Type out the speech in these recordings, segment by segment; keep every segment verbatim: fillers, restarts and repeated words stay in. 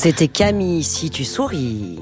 C'était Camille, si tu souris.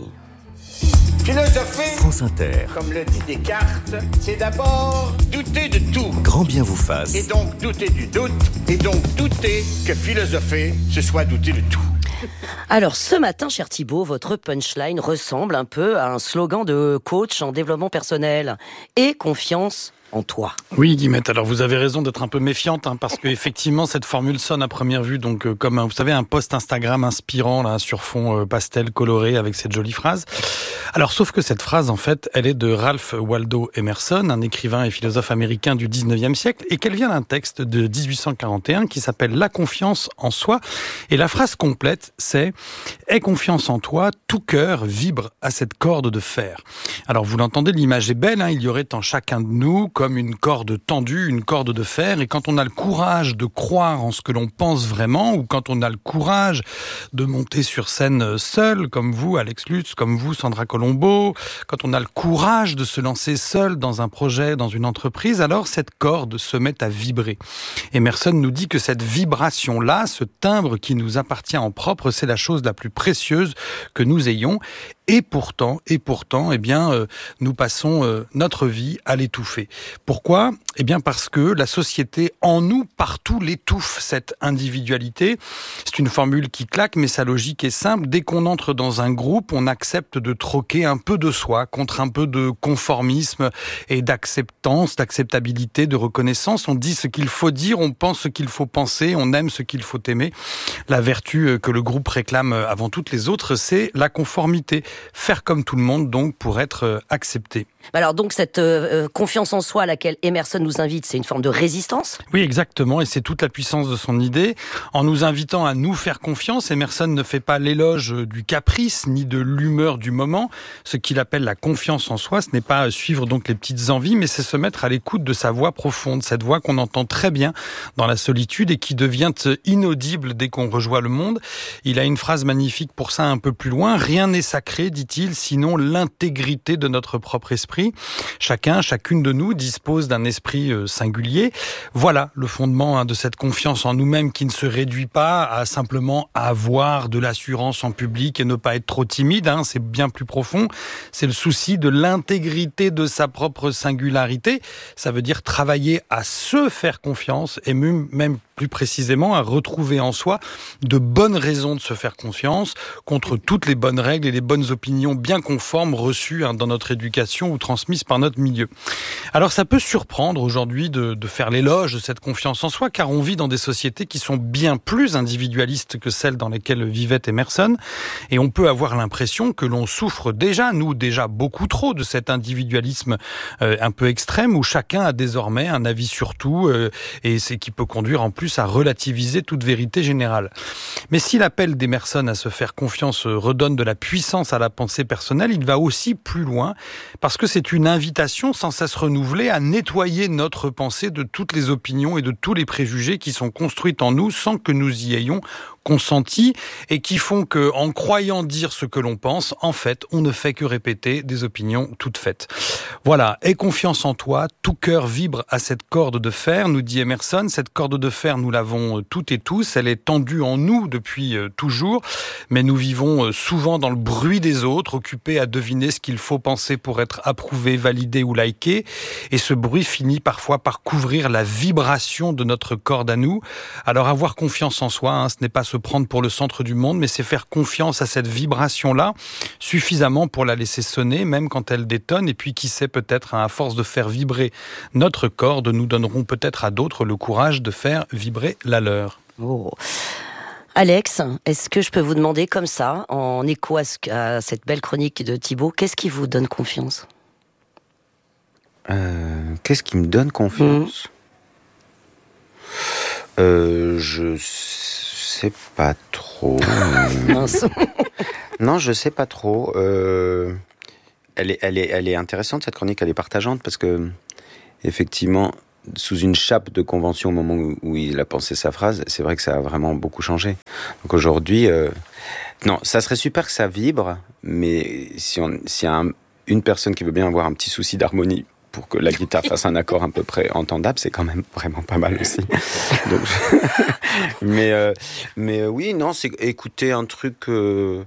Philosopher, France Inter. comme le dit Descartes, c'est d'abord douter de tout. Grand bien vous fasse. Et donc douter du doute, et donc douter que philosopher, ce soit douter de tout. Alors ce matin, cher Thibaut, votre punchline ressemble un peu à un slogan de coach en développement personnel. Et confiance en toi. Oui, Guillemette, alors vous avez raison d'être un peu méfiante, hein, parce qu'effectivement, cette formule sonne à première vue, donc euh, comme, un, vous savez, un post Instagram inspirant, là, sur fond euh, pastel coloré, avec cette jolie phrase. Alors, sauf que cette phrase, en fait, elle est de Ralph Waldo Emerson, un écrivain et philosophe américain du dix-neuvième siècle, et qu'elle vient d'un texte de dix-huit cent quarante et un qui s'appelle « La confiance en soi ». Et la phrase complète, c'est « Aie confiance en toi, tout cœur vibre à cette corde de fer ». Alors, vous l'entendez, l'image est belle, hein, il y aurait en chacun de nous, comme une corde tendue, une corde de fer, et quand on a le courage de croire en ce que l'on pense vraiment, ou quand on a le courage de monter sur scène seul, comme vous, Alex Lutz, comme vous, Sandra Colombo, quand on a le courage de se lancer seul dans un projet, dans une entreprise, alors cette corde se met à vibrer. Emerson nous dit que cette vibration-là, ce timbre qui nous appartient en propre, c'est la chose la plus précieuse que nous ayons. Et pourtant, et pourtant, eh bien, euh, nous passons euh, notre vie à l'étouffer. Pourquoi ? Eh bien, parce que la société en nous, partout, l'étouffe, cette individualité. C'est une formule qui claque, mais sa logique est simple. Dès qu'on entre dans un groupe, on accepte de troquer un peu de soi contre un peu de conformisme et d'acceptance, d'acceptabilité, de reconnaissance. On dit ce qu'il faut dire, on pense ce qu'il faut penser, on aime ce qu'il faut aimer. La vertu que le groupe réclame avant toutes les autres, c'est la conformité. Faire comme tout le monde, donc, pour être accepté. Alors donc cette euh, confiance en soi à laquelle Emerson nous invite, c'est une forme de résistance ? Oui, exactement, et c'est toute la puissance de son idée. En nous invitant à nous faire confiance, Emerson ne fait pas l'éloge du caprice ni de l'humeur du moment. Ce qu'il appelle la confiance en soi, ce n'est pas suivre donc les petites envies, mais c'est se mettre à l'écoute de sa voix profonde, cette voix qu'on entend très bien dans la solitude et qui devient inaudible dès qu'on rejoint le monde. Il a une phrase magnifique pour ça un peu plus loin. « Rien n'est sacré, dit-il, sinon l'intégrité de notre propre esprit. Chacun, chacune de nous dispose d'un esprit singulier. Voilà le fondement de cette confiance en nous-mêmes qui ne se réduit pas à simplement avoir de l'assurance en public et ne pas être trop timide. Hein, c'est bien plus profond. C'est le souci de l'intégrité de sa propre singularité. Ça veut dire travailler à se faire confiance et même plus précisément à retrouver en soi de bonnes raisons de se faire confiance contre toutes les bonnes règles et les bonnes opinions bien conformes reçues hein, dans notre éducation ou transmises par notre milieu. Alors ça peut surprendre aujourd'hui de, de faire l'éloge de cette confiance en soi, car on vit dans des sociétés qui sont bien plus individualistes que celles dans lesquelles vivait Emerson, et on peut avoir l'impression que l'on souffre déjà, nous déjà beaucoup trop, de cet individualisme euh, un peu extrême où chacun a désormais un avis sur tout, euh, et c'est qui peut conduire en plus à relativiser toute vérité générale. Mais si l'appel d'Emerson à se faire confiance redonne de la puissance à la pensée personnelle, il va aussi plus loin, parce que c'est une invitation sans cesse renouvelée à nettoyer notre pensée de toutes les opinions et de tous les préjugés qui sont construits en nous sans que nous y ayons consenti et qui font que, en croyant dire ce que l'on pense, en fait, on ne fait que répéter des opinions toutes faites. Voilà, aie confiance en toi, tout cœur vibre à cette corde de fer, nous dit Emerson. Cette corde de fer, nous l'avons toutes et tous, elle est tendue en nous depuis toujours, mais nous vivons souvent dans le bruit des autres, occupés à deviner ce qu'il faut penser pour être approuvé, validé ou liké, et ce bruit finit parfois par couvrir la vibration de notre corde à nous. Alors avoir confiance en soi, hein, ce n'est pas se prendre pour le centre du monde, mais c'est faire confiance à cette vibration-là, suffisamment pour la laisser sonner, même quand elle détonne, et puis qui sait, peut-être, à force de faire vibrer notre corde, nous donnerons peut-être à d'autres le courage de faire vibrer la leur. Oh. Alex, est-ce que je peux vous demander comme ça, en écho à, ce, à cette belle chronique de Thibaut, qu'est-ce qui vous donne confiance ? euh, Qu'est-ce qui me donne confiance ? mmh. euh, Je sais pas trop. Non, je sais pas trop. Euh, elle est, elle est, elle est intéressante, cette chronique, elle est partageante, parce que, effectivement, sous une chape de convention au moment où, où il a pensé sa phrase, c'est vrai que ça a vraiment beaucoup changé. Donc aujourd'hui, euh, non, ça serait super que ça vibre, mais si on, s'il y a un, une personne qui veut bien avoir un petit souci d'harmonie pour que la guitare fasse un accord à peu près entendable, c'est quand même vraiment pas mal aussi. Donc, je... mais, euh, mais euh, oui, non, c'est écouter un truc... Euh,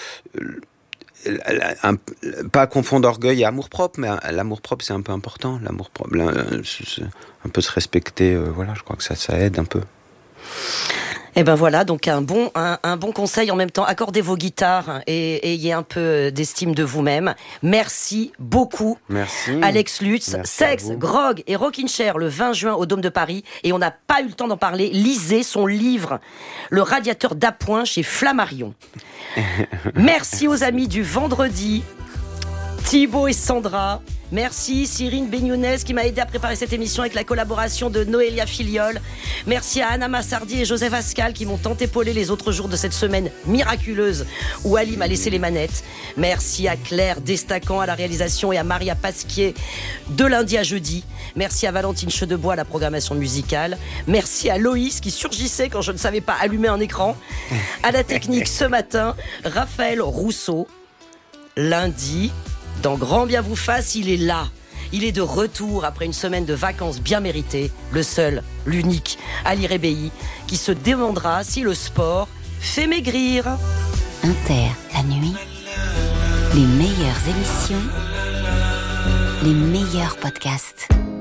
Un, pas confondre orgueil et amour-propre, mais l'amour-propre, c'est un peu important. L'amour-propre, un peu se respecter, euh, voilà, je crois que ça, ça aide un peu. Et ben voilà, donc un bon, un, un bon conseil en même temps. Accordez vos guitares et, et ayez un peu d'estime de vous-même. Merci beaucoup. Merci. Alex Lutz, Merci Sexe, Grog et Rockin' Chair le vingt juin au Dôme de Paris. Et on n'a pas eu le temps d'en parler. Lisez son livre, Le radiateur d'appoint chez Flammarion. Merci aux amis du vendredi, Thibaut et Sandra. Merci Cyrine Beignonès qui m'a aidé à préparer cette émission avec la collaboration de Noélia Filiol. Merci à Anna Massardi et Joseph Ascal qui m'ont tant épaulé les autres jours de cette semaine miraculeuse où Ali m'a laissé les manettes. Merci à Claire Destacan à la réalisation et à Maria Pasquier de lundi à jeudi. Merci à Valentine Chedebois à la programmation musicale. Merci à Loïs qui surgissait quand je ne savais pas allumer un écran. À la technique ce matin, Raphaël Rousseau. Lundi, dans Grand Bien vous fasse, il est là. Il est de retour après une semaine de vacances bien méritées. Le seul, l'unique, Ali Rebéi, qui se demandera si le sport fait maigrir. Inter, la nuit, les meilleures émissions, les meilleurs podcasts.